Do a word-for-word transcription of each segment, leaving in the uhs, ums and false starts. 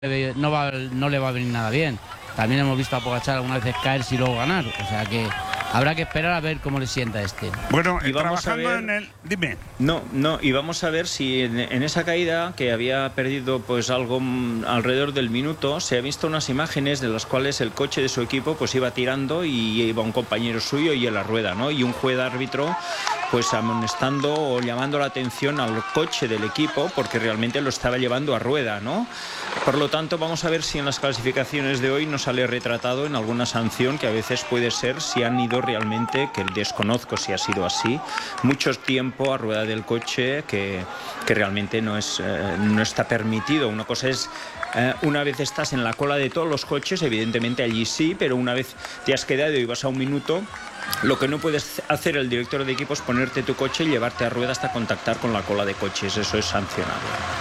no, va, no le va a venir nada bien. También hemos visto a Pogačar algunas veces caerse y luego ganar. O sea que habrá que esperar a ver cómo le sienta este. Bueno, y vamos trabajando a ver, en el... Dime. No, no, y vamos a ver si en, en esa caída, que había perdido pues algo m, alrededor del minuto, se ha visto unas imágenes de las cuales el coche de su equipo pues iba tirando y iba un compañero suyo y en la rueda, ¿no? Y un juez árbitro pues amonestando o llamando la atención al coche del equipo porque realmente lo estaba llevando a rueda, ¿no? Por lo tanto, vamos a ver si en las clasificaciones de hoy nos sale retratado en alguna sanción, que a veces puede ser si han ido realmente, que desconozco si ha sido así, mucho tiempo a rueda del coche que, que realmente no, es, eh, no está permitido. Una cosa es, eh, una vez estás en la cola de todos los coches, evidentemente allí sí, pero una vez te has quedado y vas a un minuto, lo que no puedes hacer el director de equipo es ponerte tu coche y llevarte a rueda hasta contactar con la cola de coches. Eso es sancionable.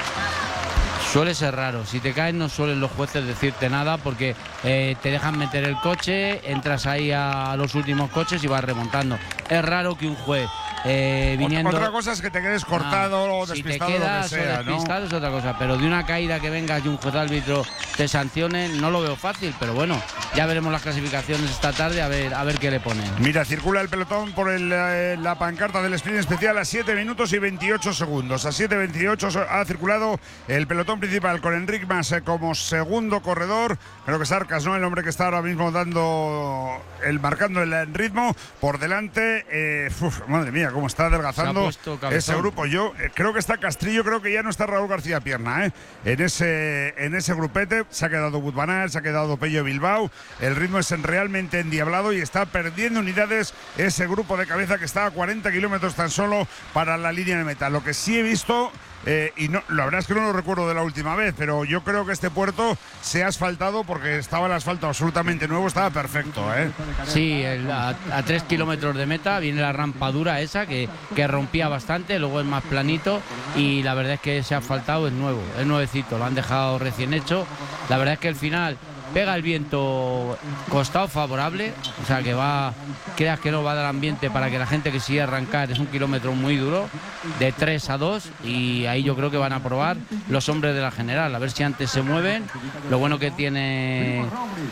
Suele ser raro, si te caes no suelen los jueces decirte nada porque eh, te dejan meter el coche, entras ahí a los últimos coches y vas remontando. Es raro que un juez eh, viniendo... Otra cosa es que te quedes cortado ah, o despistado, si te quedas lo que sea, o despistado, ¿no? Es otra cosa, pero de una caída que vengas y un juez árbitro te sancione, no lo veo fácil, pero bueno, ya veremos las clasificaciones esta tarde a ver, a ver qué le ponen. Mira, circula el pelotón por el, eh, la pancarta del sprint especial a siete minutos y veintiocho segundos. A siete veintiocho ha circulado el pelotón principal con Enric Mas eh, como segundo corredor. Creo que es Arcas, ¿no? El hombre que está ahora mismo dando el marcando el ritmo por delante. Eh, uf, madre mía, cómo está adelgazando ese grupo. Yo eh, creo que está Castrillo, creo que ya no está Raúl García Pierna, ¿eh? En ese en ese grupete se ha quedado Wout van Aert, se ha quedado Pello Bilbao. El ritmo es realmente endiablado y está perdiendo unidades ese grupo de cabeza que está a cuarenta kilómetros tan solo para la línea de meta. Lo que sí he visto, eh, y no, la verdad es que no lo recuerdo de la última vez, pero yo creo que este puerto se ha asfaltado porque estaba el asfalto absolutamente nuevo, estaba perfecto, ¿eh? Sí, el, a, a tres kilómetros de meta viene la rampa dura esa que, que rompía bastante, luego es más planito y la verdad es que ese asfaltado es nuevo, es nuevecito, lo han dejado recién hecho. La verdad es que el final pega el viento costado favorable, o sea que va, creas que no va a dar ambiente para que la gente que sigue arrancar. Es un kilómetro muy duro, de tres a dos, y ahí yo creo que van a probar los hombres de la general, a ver si antes se mueven. Lo bueno que tiene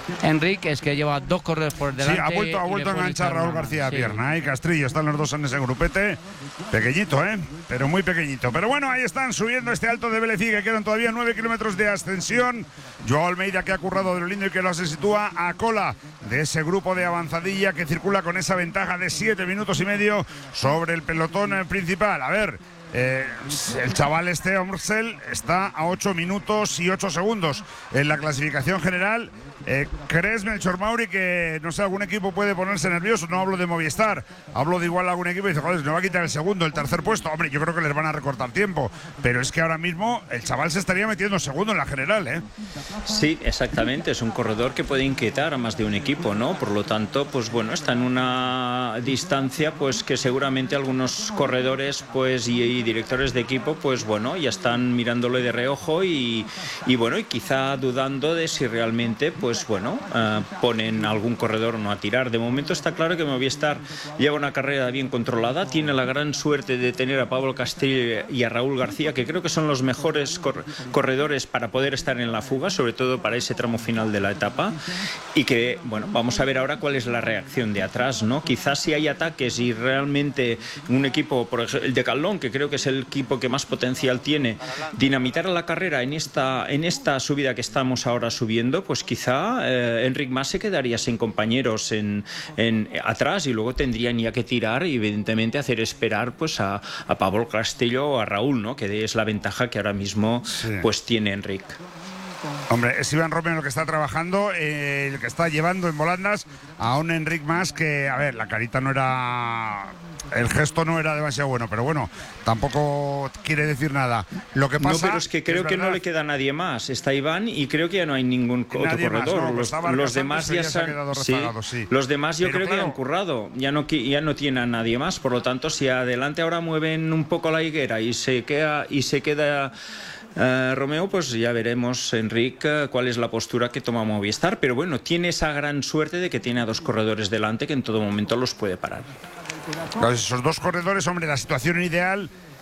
Enric es que lleva dos corredores por delante. Sí, ha vuelto, ha vuelto a enganchar Raúl García sí. Pierna y Castrillo, están los dos en ese grupete, pequeñito, ¿eh? Pero muy pequeñito. Pero bueno, ahí están subiendo este alto de Belecí, que quedan todavía nueve kilómetros de ascensión. Joao Almeida, que ha currado de lo lindo y que lo se sitúa a cola de ese grupo de avanzadilla que circula con esa ventaja de siete minutos y medio sobre el pelotón principal. A ver, eh, el chaval este, Omrsel, está a ocho minutos y ocho segundos en la clasificación general. Eh, ¿Crees, Melchor Mauri, que no sé, algún equipo puede ponerse nervioso? No hablo de Movistar, hablo de igual algún equipo y dice, joder, no va a quitar el segundo, el tercer puesto. Hombre, yo creo que les van a recortar tiempo, pero es que ahora mismo el chaval se estaría metiendo segundo en la general, ¿eh? Sí, exactamente, es un corredor que puede inquietar a más de un equipo, ¿no? Por lo tanto, pues bueno, está en una distancia pues que seguramente algunos corredores pues y, y directores de equipo pues bueno, ya están mirándolo de reojo y, y bueno, y quizá dudando de si realmente pues bueno, uh, ponen algún corredor o no a tirar. De momento está claro que Movistar lleva una carrera bien controlada, tiene la gran suerte de tener a Pablo Castillo y a Raúl García, que creo que son los mejores cor corredores para poder estar en la fuga, sobre todo para ese tramo final de la etapa, y que, bueno, vamos a ver ahora cuál es la reacción de atrás, ¿no? Quizás si hay ataques y realmente un equipo, por ejemplo, el Decathlon, que creo que es el equipo que más potencial tiene, dinamitar la carrera en esta, en esta subida que estamos ahora subiendo, pues quizá Eh, Enric Mas se quedaría sin compañeros en, en, atrás y luego tendrían ya que tirar y evidentemente hacer esperar pues a, a Pablo Castillo o a Raúl, ¿no? Que es la ventaja que ahora mismo sí. pues tiene Enric. Hombre, es Iván Romeo el que está trabajando, eh, el que está llevando en volandas a un Enric Mas que, a ver, la carita no era... El gesto no era demasiado bueno, pero bueno, tampoco quiere decir nada. Lo que pasa, no, pero es que creo es que no le queda nadie más. Está Iván y creo que ya no hay ningún otro corredor. Más, no, los, los demás ya se han, sí, sí. Los demás yo pero creo claro, que han currado. Ya no, ya no tienen a nadie más. Por lo tanto, si adelante ahora mueven un poco la higuera y se queda y se queda Uh, Romeo, pues ya veremos, Enric, uh, cuál es la postura que toma Movistar, pero bueno, tiene esa gran suerte de que tiene a dos corredores delante que en todo momento los puede parar. Claro, esos dos corredores, hombre, la situación ideal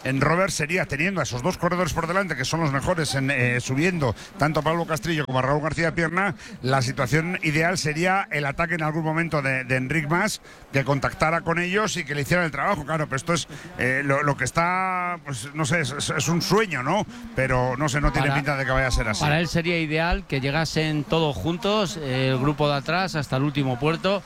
en Robert sería, teniendo a esos dos corredores por delante, que son los mejores en, eh, subiendo, tanto a Pablo Castrillo como a Raúl García Pierna, la situación ideal sería el ataque en algún momento de, de Enric Mas, que contactara con ellos y que le hicieran el trabajo. Claro, pero esto es eh, lo, lo que está, pues no sé, es, es un sueño, ¿no? Pero no sé, no tiene para, pinta de que vaya a ser así. Para él sería ideal que llegasen todos juntos, eh, el grupo de atrás hasta el último puerto,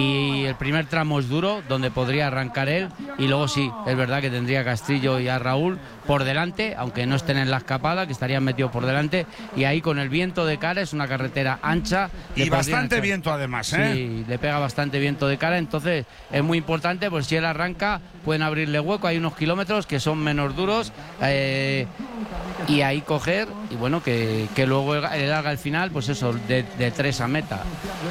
y el primer tramo es duro, donde podría arrancar él, y luego sí, es verdad que tendría a Castrillo y a Raúl por delante, aunque no estén en la escapada, que estarían metidos por delante, y ahí con el viento de cara, es una carretera ancha. Y bastante echar... viento además, ¿eh? Sí, le pega bastante viento de cara, entonces es muy importante, pues si él arranca, pueden abrirle hueco, hay unos kilómetros que son menos duros, eh, y ahí coger, y bueno, que, que luego él haga el final, pues eso, de, de tres a meta.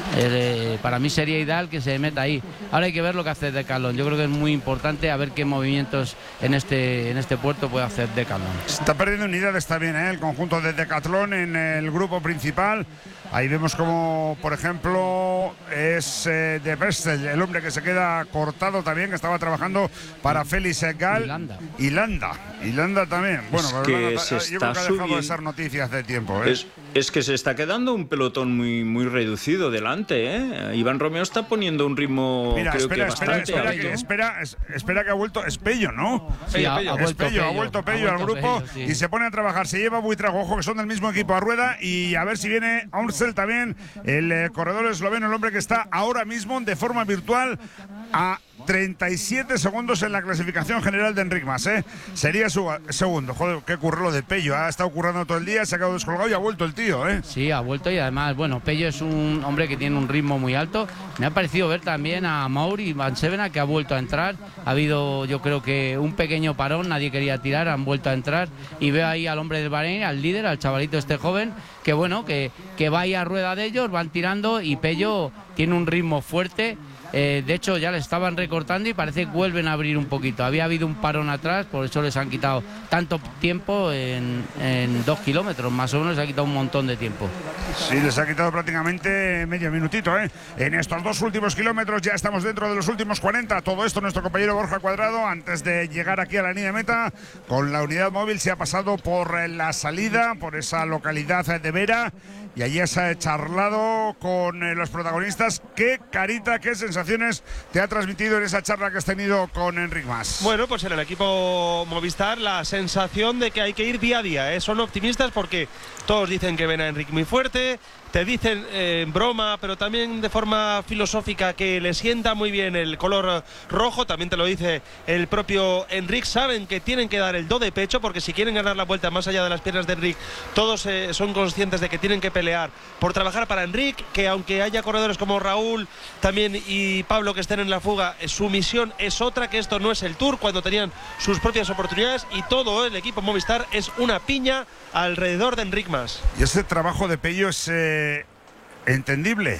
Eh, para mí sería ideal que se meta ahí. Ahora hay que ver lo que hace Decathlon. Yo creo que es muy importante a ver qué movimientos en este, en este puerto puede hacer Decathlon. Está perdiendo unidades también, ¿eh? El conjunto de Decathlon en el grupo principal. Ahí vemos como, por ejemplo, es eh, de Bestel, el hombre que se queda cortado también, que estaba trabajando para Félix Gal. Ilanda. Ilanda. Ilanda también. Bueno, es pero que Ilanda, se yo está creo que ha dejado subiendo. de ser noticia hace tiempo, ¿eh? Es, es que se está quedando un pelotón muy, muy reducido delante, ¿eh? Iván Romeo está poniendo un ritmo, Mira, creo espera, que espera, bastante espera, alto. que, espera, es- espera que ha vuelto Espello, ¿no? Sí, ha, ha vuelto Espello, ha vuelto Pello ha al vuelto grupo Pello, sí. y se pone a trabajar. Se lleva Buitrago, ojo, que son del mismo equipo a rueda, y a ver si viene Aunsel también, el eh, corredor esloveno, el hombre que está ahora mismo de forma virtual a treinta y siete segundos en la clasificación general de Enric Mas, ¿eh? Sería su segundo. Joder, qué curro de Pello. Ha estado currando todo el día, se ha quedado descolgado y ha vuelto el tío, ¿eh? Sí, ha vuelto, y además, bueno, Pello es un hombre que tiene un ritmo muy alto. Me ha parecido ver también a Mauri Van Sevena, que ha vuelto a entrar. Ha habido, yo creo que un pequeño parón, nadie quería tirar, han vuelto a entrar. Y veo ahí al hombre del Bahrein, al líder, al chavalito este joven, que bueno, que, que va ahí a rueda de ellos, van tirando, y Pello tiene un ritmo fuerte. Eh, de hecho, ya le estaban recortando y parece que vuelven a abrir un poquito. Había habido un parón atrás, por eso les han quitado tanto tiempo en, en dos kilómetros, más o menos les ha quitado un montón de tiempo. Sí, les ha quitado prácticamente medio minutito, ¿eh? En estos dos últimos kilómetros ya estamos dentro de los últimos cuarenta. Todo esto nuestro compañero Borja Cuadrado, antes de llegar aquí a la línea de meta, con la unidad móvil se ha pasado por la salida, por esa localidad de Vera, y allí se ha charlado con eh, los protagonistas. ¿Qué carita, qué sensaciones te ha transmitido en esa charla que has tenido con Enric Mas? Bueno, pues en el equipo Movistar la sensación de que hay que ir día a día, ¿eh? Son optimistas porque todos dicen que ven a Enric muy fuerte, te dicen eh, en broma, pero también de forma filosófica, que le sienta muy bien el color rojo. También te lo dice el propio Enric. Saben que tienen que dar el do de pecho, porque si quieren ganar la vuelta más allá de las piernas de Enric, todos eh, son conscientes de que tienen que pelear por trabajar para Enric, que aunque haya corredores como Raúl también y Pablo que estén en la fuga, eh, su misión es otra, que esto no es el Tour, cuando tenían sus propias oportunidades, y todo el equipo Movistar es una piña alrededor de Enric Mas. Y ese trabajo de Pello es eh, entendible.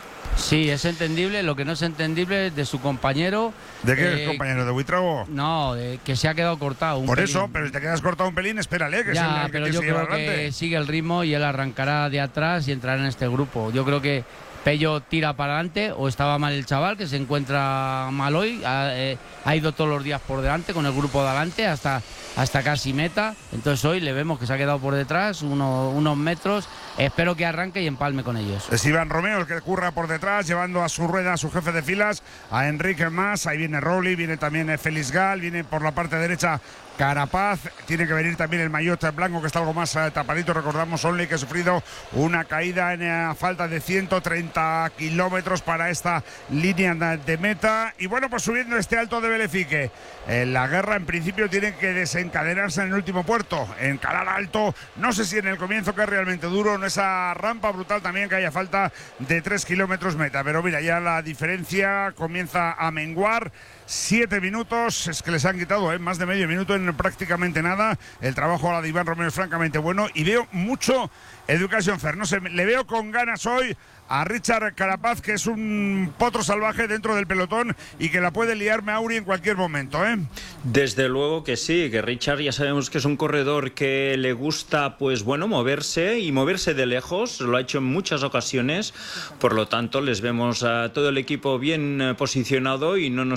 Sí, es entendible. Lo que no es entendible es de su compañero. ¿De qué eh, es, compañero? ¿De Buitrago? No, de que se ha quedado cortado un Por pelín. eso, pero si te quedas cortado un pelín, espérale, que Ya, es el, el pero que yo se lleva creo adelante. que sigue el ritmo y él arrancará de atrás y entrará en este grupo. Yo creo que Pello tira para adelante, o estaba mal el chaval, que se encuentra mal hoy. Ha, eh, ha ido todos los días por delante con el grupo de adelante hasta, hasta casi meta. Entonces hoy le vemos que se ha quedado por detrás uno, unos metros. Espero que arranque y empalme con ellos. Es Iván Romeo el que curra por detrás, llevando a su rueda a su jefe de filas, a Enric Mas. Ahí viene Rowley, viene también Félix Gal, viene por la parte derecha Carapaz. Tiene que venir también el maillot blanco, que está algo más eh, tapadito. Recordamos, Onley, que ha sufrido una caída en eh, falta de ciento treinta kilómetros para esta línea de meta. Y bueno, pues subiendo este alto de Belefique. Eh, la guerra en principio tiene que desencadenarse en el último puerto, encarar alto. No sé si en el comienzo, que es realmente duro, en esa rampa brutal también, que haya falta de tres kilómetros meta. Pero mira, ya la diferencia comienza a menguar. Siete minutos, es que les han quitado ¿eh? más de medio minuto en prácticamente nada. El trabajo ahora de Iván Romero es francamente bueno, y veo mucho Education Fair. No sé, le veo con ganas hoy a Richard Carapaz, que es un potro salvaje dentro del pelotón y que la puede liar Mauri en cualquier momento, ¿eh? Desde luego que sí, que Richard ya sabemos que es un corredor que le gusta, pues bueno, moverse y moverse de lejos. Lo ha hecho en muchas ocasiones, por lo tanto les vemos a todo el equipo bien posicionado, y no nos extraña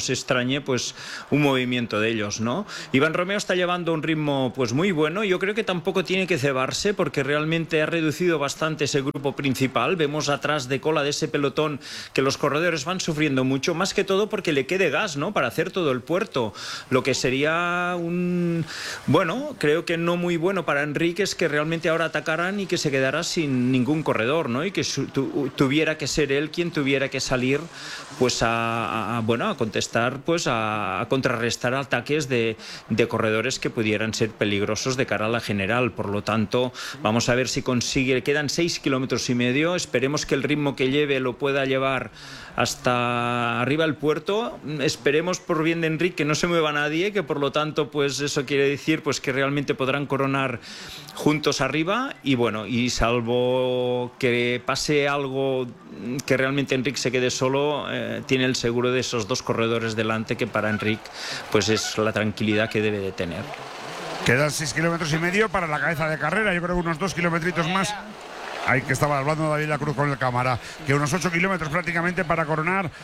extrañe pues un movimiento de ellos, ¿no? Iván Romeo está llevando un ritmo pues muy bueno. Yo creo que tampoco tiene que cebarse porque realmente ha reducido bastante ese grupo principal. Vemos atrás de cola de ese pelotón que los corredores van sufriendo mucho, más que todo porque le quede gas, ¿no? Para hacer todo el puerto. Lo que sería un... Bueno, creo que no muy bueno para Enric es que realmente ahora atacaran y que se quedara sin ningún corredor, ¿no? Y que su, tu, tuviera que ser él quien tuviera que salir pues a, a bueno, a contestar, pues a, a contrarrestar ataques de, de corredores que pudieran ser peligrosos de cara a la general. Por lo tanto, vamos a ver si consigue. Quedan seis kilómetros y medio. Esperemos que el ritmo que lleve lo pueda llevar hasta arriba el puerto. Esperemos por bien de Enric que no se mueva nadie, que por lo tanto pues eso quiere decir pues que realmente podrán coronar juntos arriba. Y bueno, y salvo que pase algo que realmente Enric se quede solo, eh, tiene el seguro de esos dos corredores delante, que para Enric pues es la tranquilidad que debe de tener. Quedan seis kilómetros y medio para la cabeza de carrera. Yo creo que unos dos kilometritos más. Ahí que estaba hablando David La Cruz con el cámara, que unos ocho kilómetros prácticamente para coronar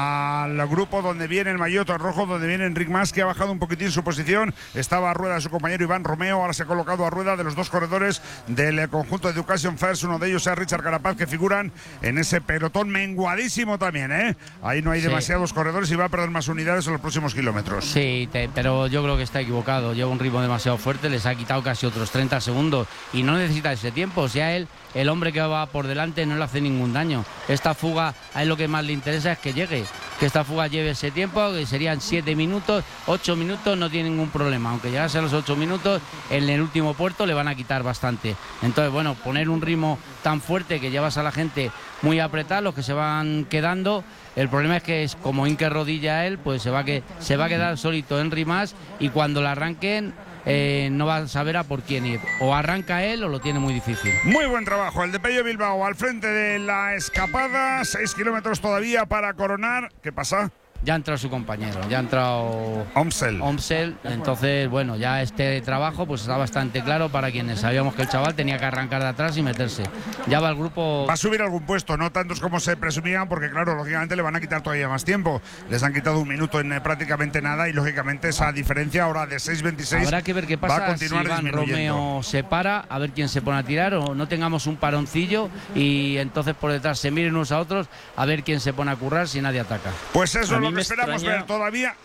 al grupo donde viene el maillot rojo, donde viene Enric Mas, que ha bajado un poquitín su posición. Estaba a rueda de su compañero Iván Romeo, ahora se ha colocado a rueda de los dos corredores del conjunto de Education First. Uno de ellos es Richard Carapaz, que figuran en ese pelotón menguadísimo también, ¿eh? Ahí no hay sí. demasiados corredores y va a perder más unidades en los próximos kilómetros. Sí, te, pero yo creo que está equivocado. Lleva un ritmo demasiado fuerte, les ha quitado casi otros treinta segundos y no necesita ese tiempo. O sea, él, el hombre que va por delante no le hace ningún daño. Esta fuga, a él lo que más le interesa es que llegue, que esta fuga lleve ese tiempo, que serían siete minutos, ocho minutos, no tiene ningún problema. Aunque llegase a los ocho minutos, en el último puerto le van a quitar bastante. Entonces, bueno, poner un ritmo tan fuerte que llevas a la gente muy apretada, los que se van quedando. El problema es que es como hinque rodilla a él, pues se va, que, se va a quedar solito Enric Mas, y cuando la arranquen Eh, no va a saber a por quién ir. O arranca él o lo tiene muy difícil. Muy buen trabajo el de Pello Bilbao al frente de la escapada. Seis kilómetros todavía para coronar. ¿Qué pasa? Ya ha entrado su compañero, ya ha entrado Omsel. Omsel, entonces, bueno, ya este trabajo pues está bastante claro para quienes sabíamos que el chaval tenía que arrancar de atrás y meterse. Ya va el grupo... Va a subir algún puesto, no tantos como se presumían, porque claro, lógicamente le van a quitar todavía más tiempo. Les han quitado un minuto en eh, prácticamente nada y lógicamente esa diferencia ahora de seis veintiséis habrá que ver qué pasa va a continuar si Iván disminuyendo. Romeo se para, a ver quién se pone a tirar o no tengamos un paroncillo y entonces por detrás se miren unos a otros a ver quién se pone a currar si nadie ataca. Pues eso es lo que esperamos extraña... ver todavía.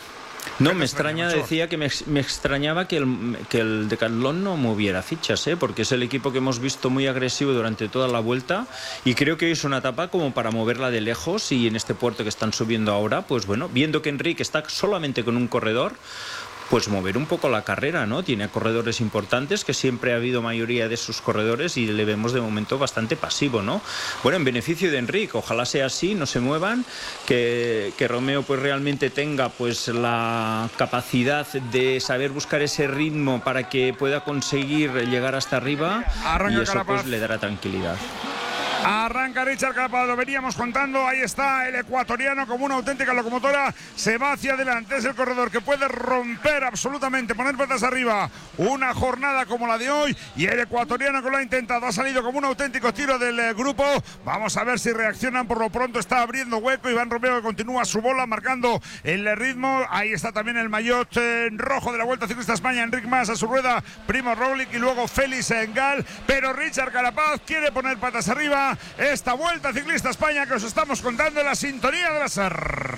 No, me extraña, decía que me, me extrañaba que el, que el Decathlon no moviera fichas, ¿eh? Porque es el equipo que hemos visto muy agresivo durante toda la vuelta y creo que hoy es una etapa como para moverla de lejos, y en este puerto que están subiendo ahora, pues bueno, viendo que Enric está solamente con un corredor, pues mover un poco la carrera, ¿no? Tiene corredores importantes, que siempre ha habido mayoría de sus corredores y le vemos de momento bastante pasivo, ¿no? Bueno, en beneficio de Enric, ojalá sea así, no se muevan, que, que Romeo pues realmente tenga pues la capacidad de saber buscar ese ritmo para que pueda conseguir llegar hasta arriba. Arranca y eso Carapaz. Pues le dará tranquilidad. Arranca Richard Carapaz, lo veníamos contando. Ahí está el ecuatoriano como una auténtica locomotora. Se va hacia adelante, es el corredor que puede romper absolutamente, poner patas arriba una jornada como la de hoy. Y el ecuatoriano que lo ha intentado ha salido como un auténtico tiro del eh, grupo. Vamos a ver si reaccionan. Por lo pronto está abriendo hueco Iván Romeo, que continúa su bola marcando el ritmo. Ahí está también el maillot eh, rojo de la Vuelta Ciclista España, Enric Mas a su rueda, Primo Roglic y luego Félix Engal. Pero Richard Carapaz quiere poner patas arriba esta Vuelta Ciclista España que os estamos contando en la sintonía de la S E R.